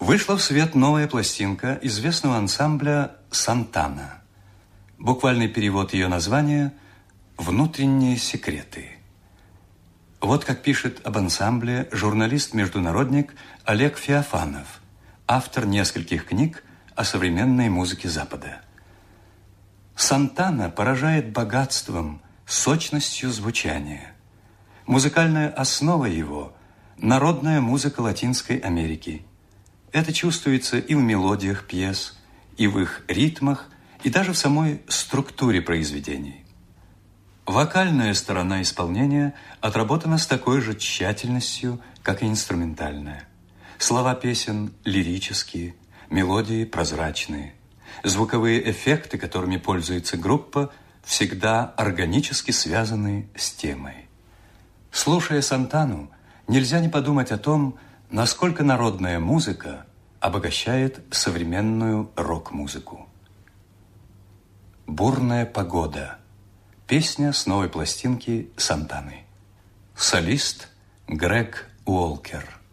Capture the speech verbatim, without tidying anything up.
Вышла в свет новая пластинка известного ансамбля «Сантана». Буквальный перевод ее названия «Внутренние секреты». Вот как пишет об ансамбле журналист-международник Олег Феофанов, автор нескольких книг о современной музыке Запада. «Сантана» поражает богатством, сочностью звучания. Музыкальная основа его – народная музыка Латинской Америки. Это чувствуется и в мелодиях пьес, и в их ритмах, и даже в самой структуре произведений. Вокальная сторона исполнения отработана с такой же тщательностью, как и инструментальная. Слова песен лирические, мелодии прозрачные. Звуковые эффекты, которыми пользуется группа, всегда органически связаны с темой. Слушая Сантану, нельзя не подумать о том, насколько народная музыка обогащает современную рок-музыку. «Бурная погода» – песня с новой пластинки Сантаны. Солист Грег Уолкер.